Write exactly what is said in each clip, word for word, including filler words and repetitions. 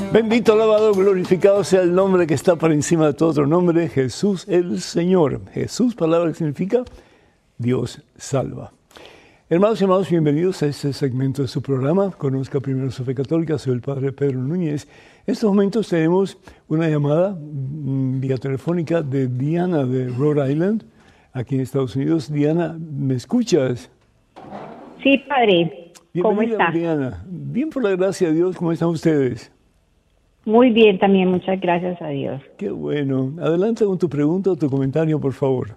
Bendito, alabado, glorificado sea el nombre que está por encima de todo otro nombre, Jesús el Señor. Jesús, palabra que significa Dios salva. Hermanos y hermanos, bienvenidos a este segmento de su programa. Conozca primero su fe católica. Soy el Padre Pedro Núñez. En estos momentos tenemos una llamada mm, vía telefónica de Diana de Rhode Island, aquí en Estados Unidos. Diana, ¿me escuchas? Sí, Padre. ¿Cómo Bienvenida, está? Diana. Bien, por la gracia de Dios. ¿Cómo están ustedes? Muy bien también, muchas gracias a Dios. Qué bueno. Adelante con tu pregunta o tu comentario, por favor.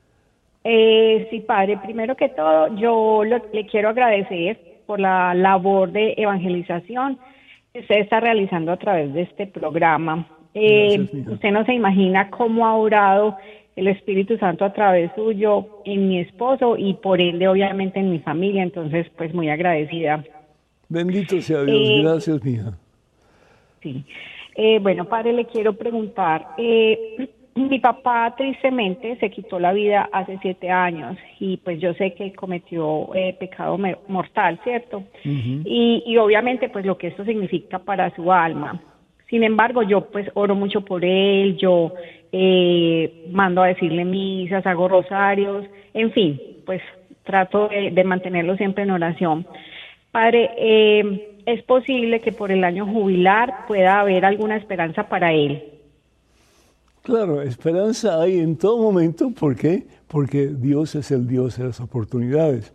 Eh, sí, Padre, primero que todo, yo lo- le quiero agradecer por la labor de evangelización que usted está realizando a través de este programa. Eh, Gracias, mija. usted no se imagina cómo ha orado el Espíritu Santo a través suyo en mi esposo y por ende, obviamente, en mi familia. Entonces, pues muy agradecida. Bendito sea Dios. Eh, Gracias, mija. Sí. Eh, bueno, Padre, le quiero preguntar, eh, mi papá tristemente se quitó la vida hace siete años y pues yo sé que cometió eh, pecado me- mortal, ¿cierto? Ujú. y, y obviamente pues lo que esto significa para su alma. Sin embargo, yo pues oro mucho por él, yo eh, mando a decirle misas, hago rosarios, en fin, pues trato de, de mantenerlo siempre en oración. Padre, eh, ¿es posible que por el año jubilar pueda haber alguna esperanza para él? Claro, esperanza hay en todo momento. ¿Por qué? Porque Dios es el Dios de las oportunidades.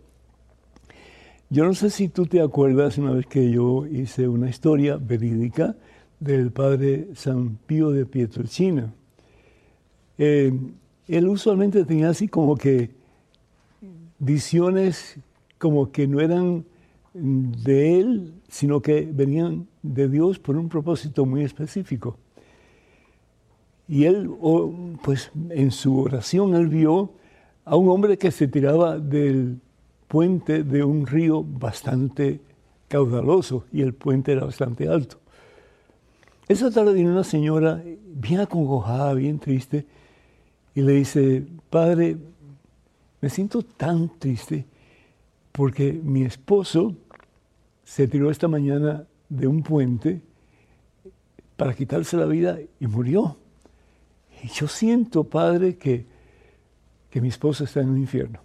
Yo no sé si tú te acuerdas una vez que yo hice una historia verídica del padre San Pío de Pietrelcina. Eh, él usualmente tenía así como que visiones como que no eran de él, sino que venían de Dios por un propósito muy específico. Y él, oh, pues en su oración, él vio a un hombre que se tiraba del puente de un río bastante caudaloso, y el puente era bastante alto. Esa tarde vino una señora bien acongojada, bien triste, y le dice: Padre, me siento tan triste porque mi esposo se tiró esta mañana de un puente para quitarse la vida y murió. Y yo siento, Padre, que, que mi esposa está en un infierno.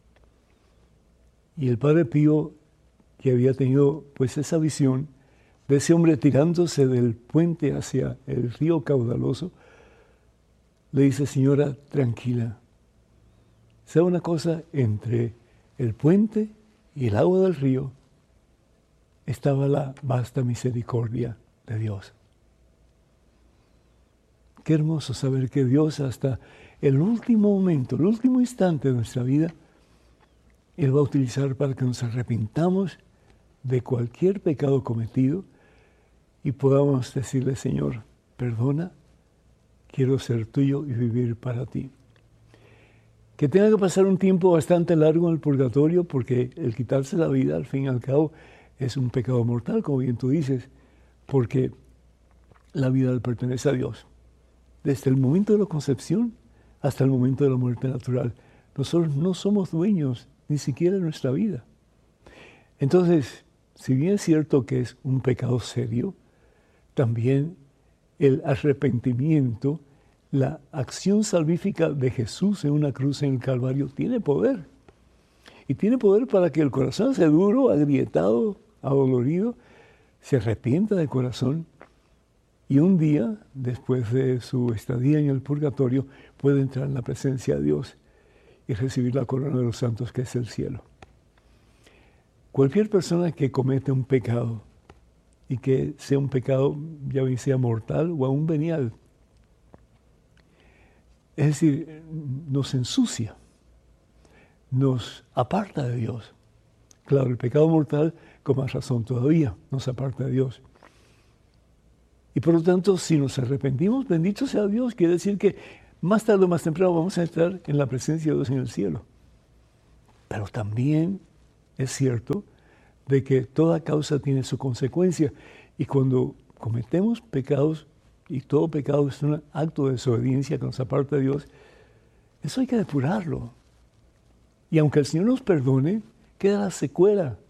Y el Padre Pío, que había tenido pues esa visión de ese hombre tirándose del puente hacia el río caudaloso, le dice: señora, tranquila. ¿Sabe una cosa? Entre el puente y el agua del río estaba la vasta misericordia de Dios. Qué hermoso saber que Dios, hasta el último momento, el último instante de nuestra vida, Él va a utilizar para que nos arrepintamos de cualquier pecado cometido y podamos decirle: Señor, perdona, quiero ser tuyo y vivir para ti. Que tenga que pasar un tiempo bastante largo en el purgatorio, porque el quitarse la vida, al fin y al cabo, es un pecado mortal, como bien tú dices, porque la vida le pertenece a Dios. Desde el momento de la concepción hasta el momento de la muerte natural. Nosotros no somos dueños ni siquiera de nuestra vida. Entonces, si bien es cierto que es un pecado serio, también el arrepentimiento, la acción salvífica de Jesús en una cruz en el Calvario tiene poder. Y tiene poder para que el corazón ese duro, agrietado, adolorido, se arrepienta de corazón y un día, después de su estadía en el purgatorio, puede entrar en la presencia de Dios y recibir la corona de los santos, que es el cielo. Cualquier persona que comete un pecado, y que sea un pecado, ya bien sea mortal o aún venial, es decir, nos ensucia, nos aparta de Dios. Claro, el pecado mortal, con más razón todavía, nos aparta de Dios. Y por lo tanto, si nos arrepentimos, bendito sea Dios, quiere decir que más tarde o más temprano vamos a entrar en la presencia de Dios en el cielo. Pero también es cierto de que toda causa tiene su consecuencia. Y cuando cometemos pecados, y todo pecado es un acto de desobediencia que nos aparta de Dios, eso hay que depurarlo. Y aunque el Señor nos perdone, queda la secuela,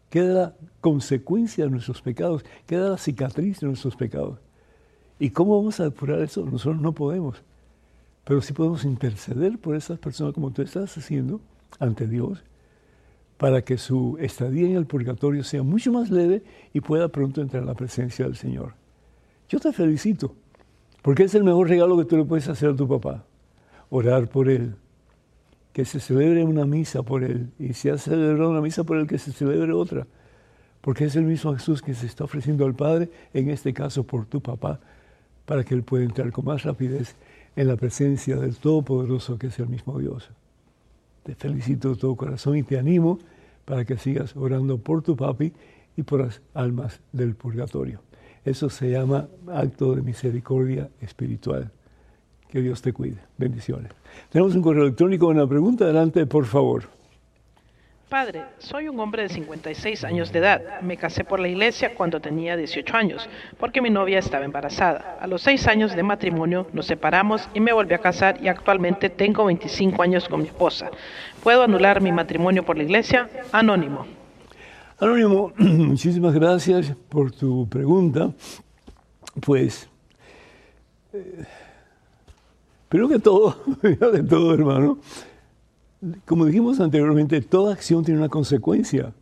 queda la consecuencia de nuestros pecados, queda la cicatriz de nuestros pecados. ¿Y cómo vamos a depurar eso? Nosotros no podemos, pero sí podemos interceder por esas personas como tú estás haciendo ante Dios, para que su estadía en el purgatorio sea mucho más leve y pueda pronto entrar a la presencia del Señor. Yo te felicito, porque es el mejor regalo que tú le puedes hacer a tu papá, orar por él, que se celebre una misa por él, y si has celebrado una misa por él, que se celebre otra, porque es el mismo Jesús que se está ofreciendo al Padre, en este caso por tu papá, para que él pueda entrar con más rapidez en la presencia del Todopoderoso, que es el mismo Dios. Te felicito de todo corazón y te animo para que sigas orando por tu papi y por las almas del purgatorio. Eso se llama acto de misericordia espiritual. Que Dios te cuide. Bendiciones. Tenemos un correo electrónico con una pregunta. Adelante, por favor. Padre, soy un hombre de cincuenta y seis años de edad. Me casé por la iglesia cuando tenía dieciocho años, porque mi novia estaba embarazada. A los seis años de matrimonio nos separamos y me volví a casar y actualmente tengo veinticinco años con mi esposa. ¿Puedo anular mi matrimonio por la iglesia? Anónimo. Anónimo, muchísimas gracias por tu pregunta. Pues, eh, primero que todo, primero que todo, hermano, como dijimos anteriormente, toda acción tiene una consecuencia.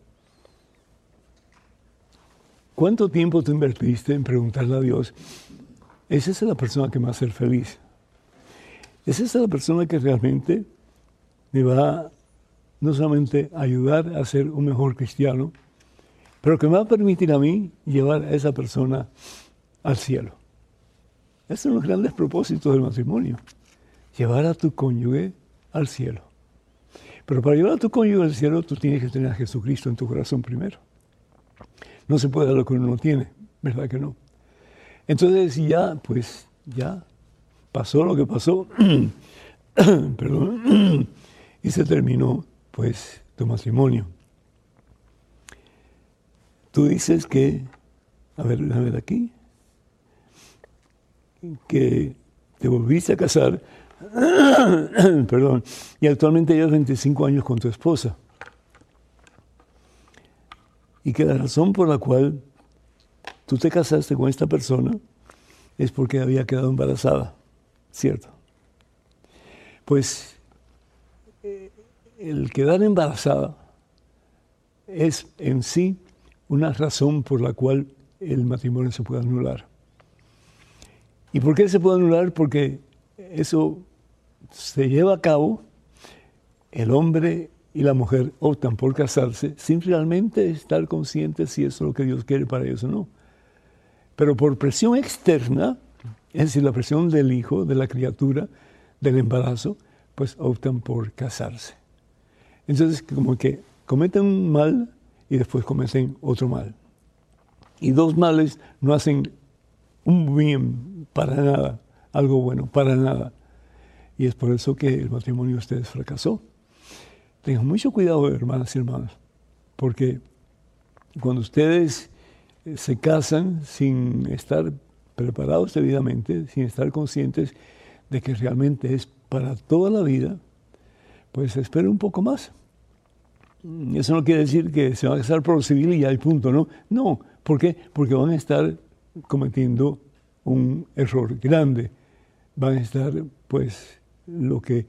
¿Cuánto tiempo tú invertiste en preguntarle a Dios? Esa es la persona que me va a hacer feliz. Esa es la persona que realmente me va no solamente a ayudar a ser un mejor cristiano, pero que me va a permitir a mí llevar a esa persona al cielo. Esos son los grandes propósitos del matrimonio. Llevar a tu cónyuge al cielo. Pero para llevar a tu cónyuge al cielo, tú tienes que tener a Jesucristo en tu corazón primero. No se puede dar lo que uno no tiene, ¿verdad que no? Entonces ya, pues, ya pasó lo que pasó, perdón, y se terminó, pues, tu matrimonio. Tú dices que, a ver, déjame ver aquí, que te volviste a casar, perdón, y actualmente llevas veinticinco años con tu esposa. Y que la razón por la cual tú te casaste con esta persona es porque había quedado embarazada, ¿cierto? Pues el quedar embarazada es en sí una razón por la cual el matrimonio se puede anular. ¿Y por qué se puede anular? Porque eso se lleva a cabo, el hombre y la mujer optan por casarse sin realmente estar conscientes si eso es lo que Dios quiere para ellos o no. Pero por presión externa, es decir, la presión del hijo, de la criatura, del embarazo, pues optan por casarse. Entonces, como que cometen un mal y después cometen otro mal. Y dos males no hacen un bien para nada, algo bueno, para nada. Y es por eso que el matrimonio de ustedes fracasó. Tengan mucho cuidado, hermanas y hermanos, porque cuando ustedes se casan sin estar preparados debidamente, sin estar conscientes de que realmente es para toda la vida, pues esperen un poco más. Eso no quiere decir que se van a casar por lo civil y ya hay punto, ¿no? No, ¿por qué? Porque van a estar cometiendo un error grande. Van a estar, pues, lo que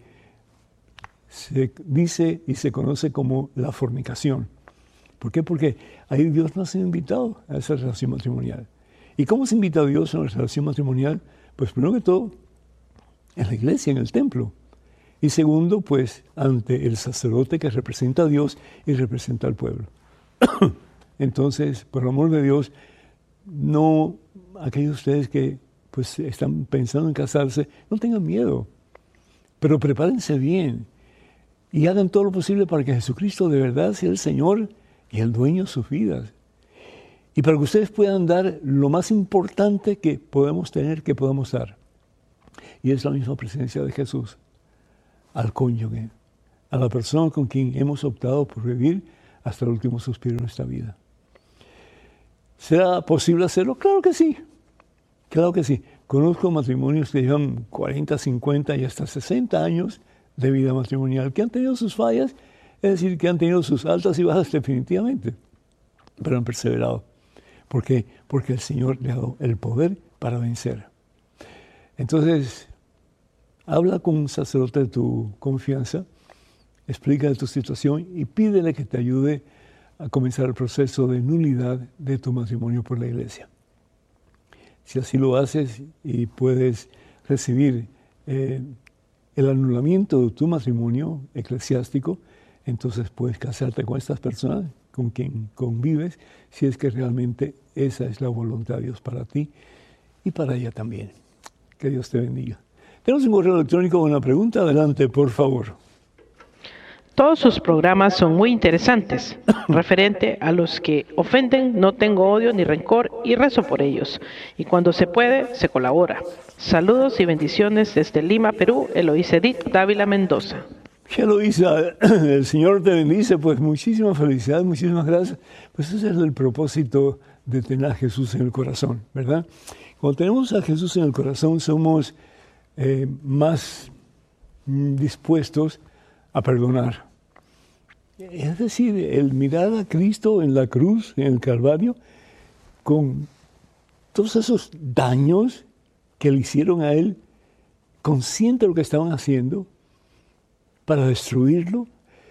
se dice y se conoce como la fornicación. ¿Por qué? Porque ahí Dios nos ha invitado a esa relación matrimonial. ¿Y cómo se invita a Dios a una relación matrimonial? Pues primero que todo, en la iglesia, en el templo. Y segundo, pues ante el sacerdote que representa a Dios y representa al pueblo. Entonces, por el amor de Dios, no, aquellos de ustedes que pues están pensando en casarse, no tengan miedo, pero prepárense bien y hagan todo lo posible para que Jesucristo de verdad sea el Señor y el dueño de sus vidas. Y para que ustedes puedan dar lo más importante que podemos tener, que podamos dar. Y es la misma presencia de Jesús al cónyuge, a la persona con quien hemos optado por vivir hasta el último suspiro de nuestra vida. ¿Será posible hacerlo? Claro que sí. Claro que sí. Conozco matrimonios que llevan cuarenta, cincuenta y hasta sesenta años de vida matrimonial, que han tenido sus fallas, es decir, que han tenido sus altas y bajas definitivamente. pero han perseverado. ¿Por qué? Porque el Señor le ha dado el poder para vencer. Entonces, habla con un sacerdote de tu confianza, explícale tu situación y pídele que te ayude a comenzar el proceso de nulidad de tu matrimonio por la iglesia. Si así lo haces y puedes recibir eh, el anulamiento de tu matrimonio eclesiástico, entonces puedes casarte con estas personas con quien convives, si es que realmente esa es la voluntad de Dios para ti y para ella también. Que Dios te bendiga. Tenemos un correo electrónico con una pregunta. Adelante, por favor. Todos sus programas son muy interesantes. Referente a los que ofenden, no tengo odio ni rencor y rezo por ellos. Y cuando se puede, se colabora. Saludos y bendiciones desde Lima, Perú, Eloísa Edith Dávila Mendoza. Eloísa, el Señor te bendice, pues muchísimas felicidades, muchísimas gracias. Pues ese es el propósito de tener a Jesús en el corazón, ¿verdad? Cuando tenemos a Jesús en el corazón, somos eh, más mm, dispuestos a perdonar. Es decir, el mirar a Cristo en la cruz, en el Calvario, con todos esos daños que le hicieron a Él, consciente de lo que estaban haciendo, para destruirlo.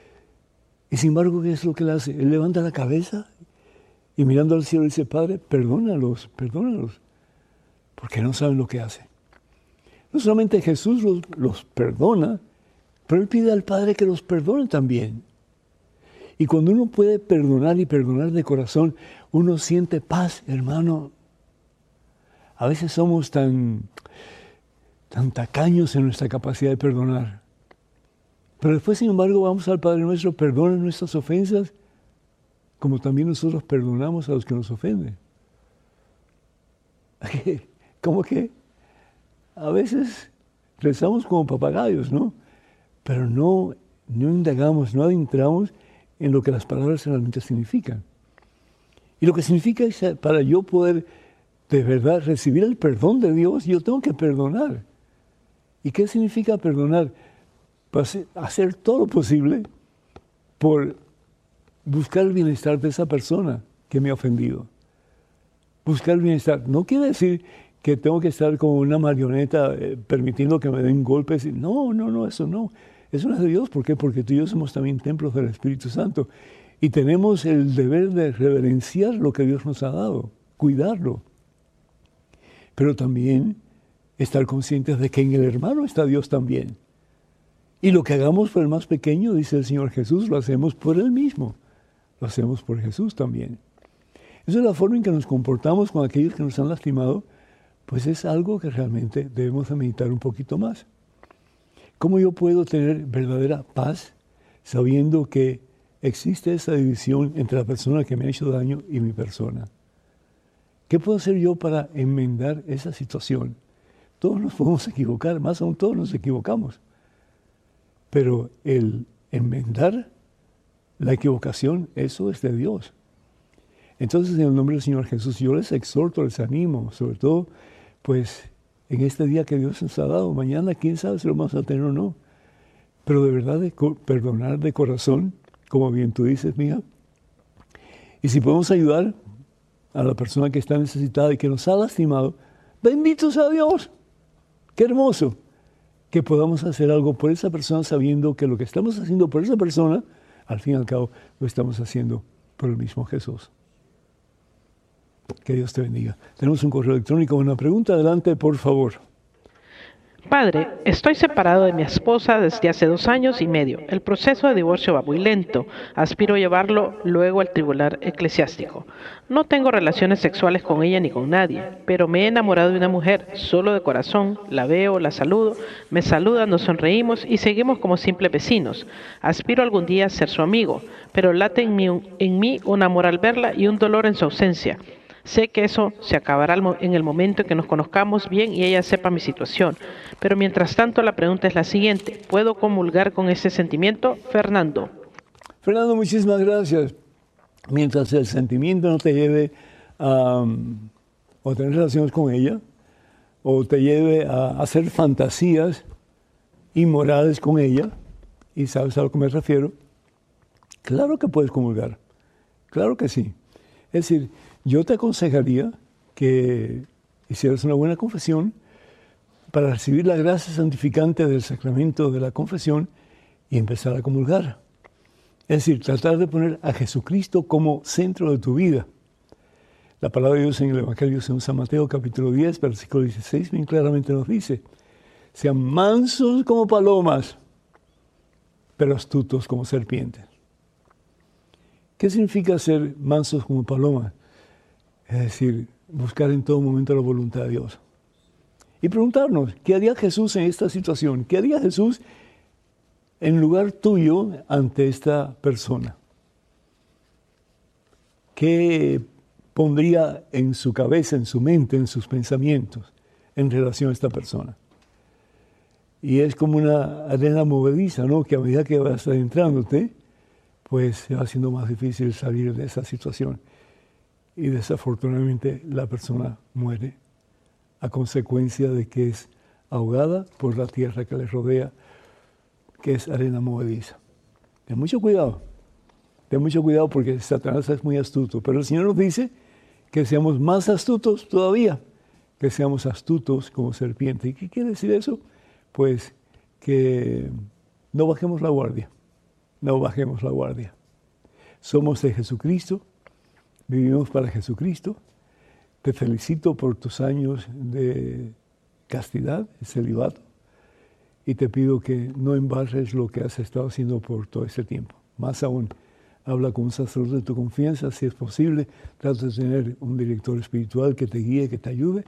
Y sin embargo, ¿qué es lo que Él hace? Él levanta la cabeza y mirando al cielo dice, Padre, perdónalos, perdónalos, porque no saben lo que hacen. No solamente Jesús los, los perdona, pero Él pide al Padre que los perdone también. Y cuando uno puede perdonar y perdonar de corazón, uno siente paz, hermano. A veces somos tan, tan tacaños en nuestra capacidad de perdonar. Pero después, sin embargo, vamos al Padre nuestro, perdona nuestras ofensas, como también nosotros perdonamos a los que nos ofenden. ¿Cómo que? A veces rezamos como papagayos, ¿no? Pero no, no indagamos, no adentramos en lo que las palabras realmente significan. Y lo que significa es, para yo poder de verdad recibir el perdón de Dios, yo tengo que perdonar. ¿Y qué significa perdonar? Pues hacer todo lo posible por buscar el bienestar de esa persona que me ha ofendido. Buscar el bienestar. No quiere decir que tengo que estar como una marioneta eh, permitiendo que me den golpes. No, no, no, eso no. Eso no es de Dios. ¿Por qué? Porque tú y yo somos también templos del Espíritu Santo. Y tenemos el deber de reverenciar lo que Dios nos ha dado, cuidarlo. Pero también estar conscientes de que en el hermano está Dios también. Y lo que hagamos por el más pequeño, dice el Señor Jesús, lo hacemos por Él mismo. Lo hacemos por Jesús también. Esa es la forma en que nos comportamos con aquellos que nos han lastimado, pues es algo que realmente debemos de meditar un poquito más. ¿Cómo yo puedo tener verdadera paz sabiendo que existe esa división entre la persona que me ha hecho daño y mi persona? ¿Qué puedo hacer yo para enmendar esa situación? Todos nos podemos equivocar, más aún todos nos equivocamos. Pero el enmendar la equivocación, eso es de Dios. Entonces, en el nombre del Señor Jesús, yo les exhorto, les animo, sobre todo, pues, en este día que Dios nos ha dado. Mañana, quién sabe si lo vamos a tener o no. Pero de verdad, de co- perdonar de corazón, como bien tú dices, mija. Y si podemos ayudar a la persona que está necesitada y que nos ha lastimado, bendito sea Dios. Qué hermoso que podamos hacer algo por esa persona sabiendo que lo que estamos haciendo por esa persona, al fin y al cabo, lo estamos haciendo por el mismo Jesús. Que Dios te bendiga. Tenemos un correo electrónico, una pregunta. Adelante, por favor. Padre, estoy separado de mi esposa desde hace dos años y medio. El proceso de divorcio va muy lento. Aspiro a llevarlo luego al tribunal eclesiástico. No tengo relaciones sexuales con ella ni con nadie, pero me he enamorado de una mujer, solo de corazón. La veo, la saludo, me saluda, nos sonreímos y seguimos como simples vecinos. Aspiro algún día a ser su amigo, pero late en mí, en mí un amor al verla y un dolor en su ausencia. Sé que eso se acabará en el momento en que nos conozcamos bien y ella sepa mi situación. Pero mientras tanto, la pregunta es la siguiente. ¿Puedo comulgar con ese sentimiento? Fernando. Fernando, muchísimas gracias. Mientras el sentimiento no te lleve a, a tener relaciones con ella, o te lleve a hacer fantasías inmorales con ella, y sabes a lo que me refiero, claro que puedes comulgar. Claro que sí. Es decir, yo te aconsejaría que hicieras una buena confesión para recibir la gracia santificante del sacramento de la confesión y empezar a comulgar. Es decir, tratar de poner a Jesucristo como centro de tu vida. La palabra de Dios en el Evangelio según San Mateo, capítulo diez, versículo dieciséis, bien claramente nos dice: sean mansos como palomas, pero astutos como serpientes. ¿Qué significa ser mansos como palomas? Es decir, buscar en todo momento la voluntad de Dios. Y preguntarnos, ¿qué haría Jesús en esta situación? ¿Qué haría Jesús en lugar tuyo ante esta persona? ¿Qué pondría en su cabeza, en su mente, en sus pensamientos en relación a esta persona? Y es como una arena movediza, ¿no? Que a medida que vas adentrándote, pues se va haciendo más difícil salir de esa situación. Y desafortunadamente la persona muere a consecuencia de que es ahogada por la tierra que le rodea, que es arena movediza. Ten mucho cuidado, ten mucho cuidado porque Satanás es muy astuto, pero el Señor nos dice que seamos más astutos todavía, que seamos astutos como serpiente. ¿Y qué quiere decir eso? Pues que no bajemos la guardia, no bajemos la guardia. Somos de Jesucristo, vivimos para Jesucristo. Te felicito por tus años de castidad, de celibato, y te pido que no embarres lo que has estado haciendo por todo ese tiempo. Más aún, habla con un sacerdote de tu confianza, si es posible, trata de tener un director espiritual que te guíe, que te ayude.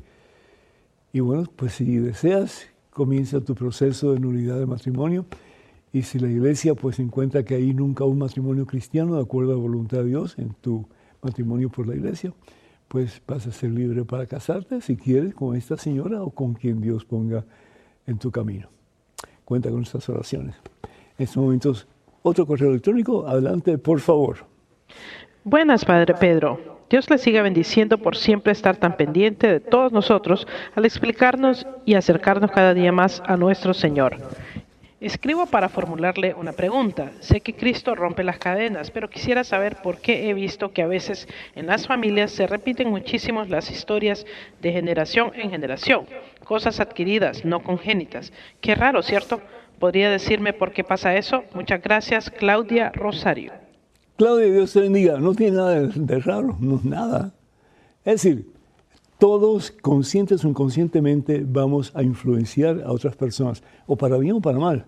Y bueno, pues si deseas, comienza tu proceso de nulidad de matrimonio, y si la Iglesia pues encuentra que hay nunca un matrimonio cristiano de acuerdo a la voluntad de Dios en tu matrimonio por la Iglesia, pues vas a ser libre para casarte, si quieres, con esta señora o con quien Dios ponga en tu camino. Cuenta con nuestras oraciones. En estos momentos, otro correo electrónico. Adelante, por favor. Buenas, Padre Pedro. Dios le siga bendiciendo por siempre estar tan pendiente de todos nosotros al explicarnos y acercarnos cada día más a nuestro Señor. Escribo para formularle una pregunta. Sé que Cristo rompe las cadenas, pero quisiera saber por qué he visto que a veces en las familias se repiten muchísimo las historias de generación en generación, cosas adquiridas, no congénitas. Qué raro, ¿cierto? ¿Podría decirme por qué pasa eso? Muchas gracias, Claudia Rosario. Claudia, Dios te bendiga. No tiene nada de, de raro, no nada. Es decir, todos, conscientes o inconscientemente, vamos a influenciar a otras personas, o para bien o para mal.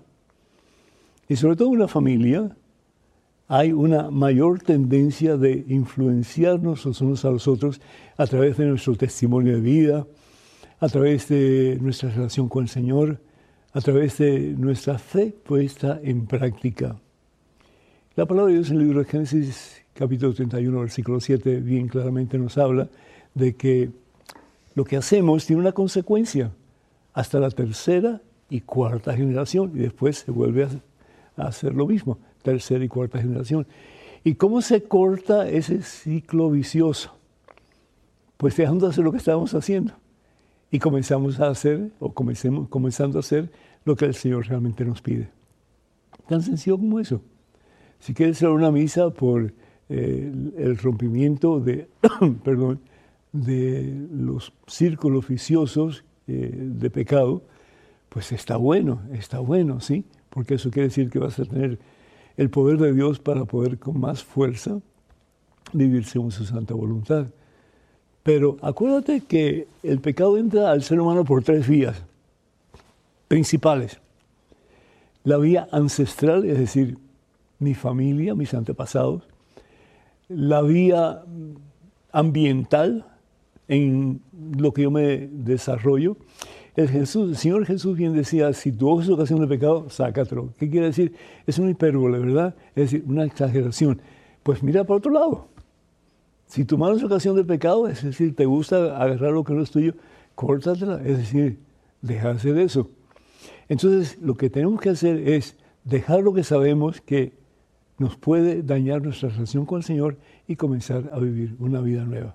Y sobre todo en una familia hay una mayor tendencia de influenciarnos los unos a los otros a través de nuestro testimonio de vida, a través de nuestra relación con el Señor, a través de nuestra fe puesta en práctica. La palabra de Dios en el libro de Génesis, capítulo treinta y uno, versículo siete, bien claramente nos habla de que lo que hacemos tiene una consecuencia hasta la tercera y cuarta generación, y después se vuelve a, a hacer lo mismo, tercera y cuarta generación. ¿Y cómo se corta ese ciclo vicioso? Pues dejando de hacer lo que estábamos haciendo, y comenzamos a hacer, o comencemos, comenzando a hacer lo que el Señor realmente nos pide. Tan sencillo como eso. Si quieres hacer una misa por eh, el rompimiento de, perdón, de los círculos viciosos eh, de pecado, pues está bueno, está bueno, ¿sí? Porque eso quiere decir que vas a tener el poder de Dios para poder con más fuerza vivir según su santa voluntad. Pero acuérdate que el pecado entra al ser humano por tres vías principales. La vía ancestral, es decir, mi familia, mis antepasados. La vía ambiental, en lo que yo me desarrollo. El, Jesús, el Señor Jesús bien decía, si tu ojo es ocasión de pecado, sácatelo. ¿Qué quiere decir? Es una hipérbole, ¿verdad? Es decir, una exageración. Pues mira para otro lado. Si tu mano es ocasión de pecado, es decir, te gusta agarrar lo que no es tuyo, córtatela. Es decir, dejarse de eso. Entonces, lo que tenemos que hacer es dejar lo que sabemos que nos puede dañar nuestra relación con el Señor y comenzar a vivir una vida nueva.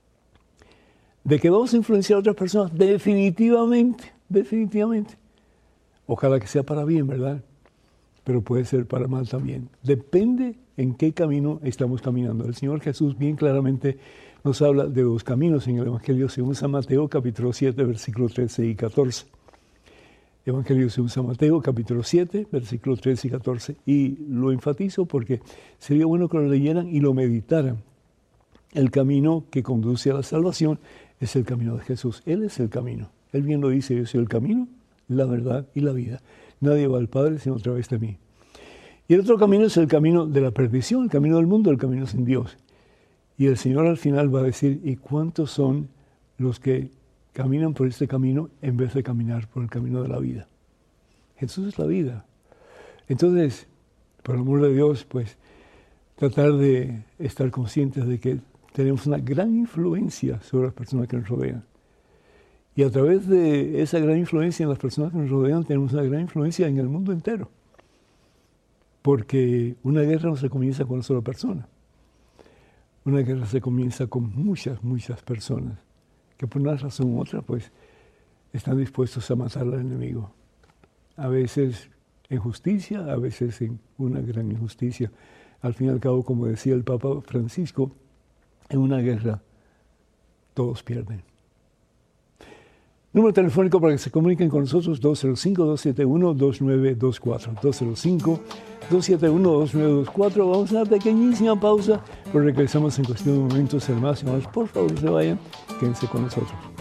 ¿De que vamos a influenciar a otras personas? Definitivamente, definitivamente. Ojalá que sea para bien, ¿verdad? Pero puede ser para mal también. Depende en qué camino estamos caminando. El Señor Jesús bien claramente nos habla de dos caminos en el Evangelio según San Mateo, capítulo siete, versículos trece y catorce. Evangelio según San Mateo, capítulo siete, versículos trece y catorce. Y lo enfatizo porque sería bueno que lo leyeran y lo meditaran. El camino que conduce a la salvación es el camino de Jesús. Él es el camino. Él bien lo dice, yo soy el camino, la verdad y la vida. Nadie va al Padre sino a través de mí. Y el otro camino es el camino de la perdición, el camino del mundo, el camino sin Dios. Y el Señor al final va a decir, ¿y cuántos son los que caminan por este camino en vez de caminar por el camino de la vida? Jesús es la vida. Entonces, por el amor de Dios, pues, tratar de estar conscientes de que tenemos una gran influencia sobre las personas que nos rodean. Y a través de esa gran influencia en las personas que nos rodean, tenemos una gran influencia en el mundo entero. Porque una guerra no se comienza con una sola persona. Una guerra se comienza con muchas, muchas personas que por una razón u otra, pues, están dispuestos a matar al enemigo. A veces en justicia, a veces en una gran injusticia. Al fin y al cabo, como decía el Papa Francisco, en una guerra todos pierden. Número telefónico para que se comuniquen con nosotros, dos cero cinco, dos siete uno, dos nueve dos cuatro. dos cero cinco, dos siete uno, dos nueve dos cuatro. Vamos a una pequeñísima pausa, pero regresamos en cuestión de momentos, hermanos y hermanos. Por favor, no se vayan, quédense con nosotros.